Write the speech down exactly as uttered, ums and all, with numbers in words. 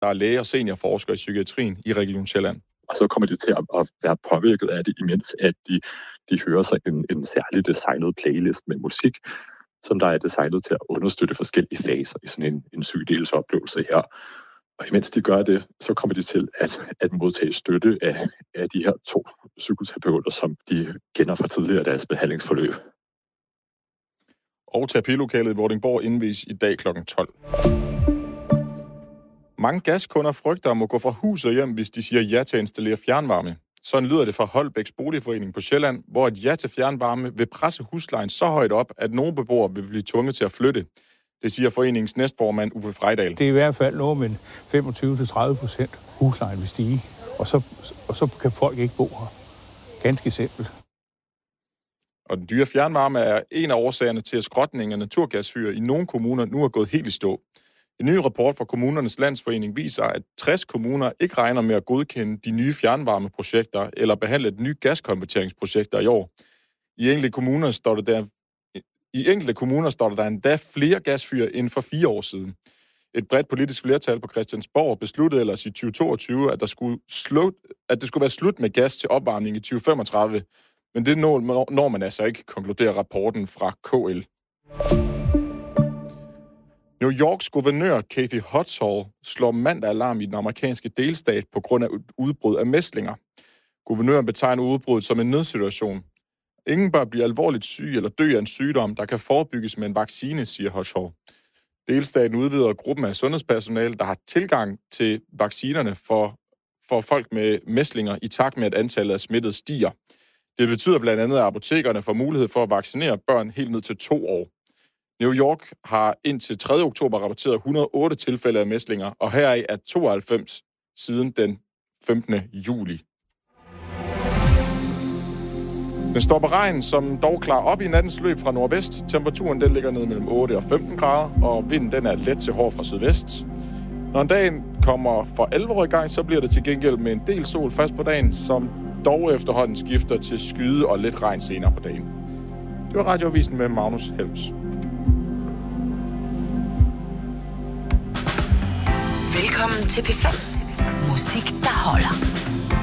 der er læge og seniorforsker i psykiatrien i Region Sjælland. Og så kommer de til at, at være påvirket af det, imens at de, de hører sig en, en særlig designet playlist med musik, som der er designet til at understøtte forskellige faser i sådan en, en psykedelsoplevelse her. Og imens de gør det, så kommer de til at, at modtage støtte af, af de her to psykoterapeuter, som de kender fra tidligere deres behandlingsforløb. Og terapilokalet i Vordingborg indvies i dag klokken tolv. Mange gaskunder frygter at må gå fra hus og hjem, hvis de siger ja til at installere fjernvarme. Sådan lyder det fra Holbæks Boligforening på Sjælland, hvor et ja til fjernvarme vil presse huslejen så højt op, at nogle beboere vil blive tvunget til at flytte. Det siger foreningens næstformand Uffe Frejdal. Det er i hvert fald noget med femogtyve til tredive procent huslejen vil stige, og så, og så kan folk ikke bo her. Ganske simpelt. Og den dyre fjernvarme er en af årsagerne til, at skrotningen af naturgasfyr i nogle kommuner nu er gået helt i stå. En ny rapport fra Kommunernes Landsforening viser, at tres kommuner ikke regner med at godkende de nye fjernvarmeprojekter eller behandle de nye gaskonverteringsprojekter i år. I enkelte kommuner står der, der, i enkelte kommuner står der, der endda flere gasfyr end for fire år siden. Et bredt politisk flertal på Christiansborg besluttede ellers i tyve toogtyve, at, der skulle slut, at det skulle være slut med gas til opvarmning i tyve femogtredive. Men det når man altså ikke, konkluderer rapporten fra K L. New Yorks guvernør Kathy Hochul slår mandag alarm i den amerikanske delstat på grund af udbrud af mæslinger. Guvernøren betegner udbruddet som en nødsituation. Ingen bør blive alvorligt syg eller dø af en sygdom, der kan forebygges med en vaccine, siger Hochul. Delstaten udvider gruppen af sundhedspersonale, der har tilgang til vaccinerne for, for folk med mæslinger i takt med, at antallet af smittede stiger. Det betyder blandt andet, at apotekerne får mulighed for at vaccinere børn helt ned til to år. New York har indtil tredje oktober rapporteret et hundrede og otte tilfælde af mæslinger, og heraf er tooghalvfems siden den femtende juli. Den står på regn, som dog klarer op i nattens løb fra nordvest. Temperaturen den ligger ned mellem otte og femten grader, og vinden den er let til hård fra sydvest. Når dagen kommer for alvor i gang, så bliver det til gengæld med en del sol fast på dagen, som dog efterhånden skifter til skyde og lidt regn senere på dagen. Det var Radioavisen med Magnus Helms. Velkommen til P fem. Musik, der holder.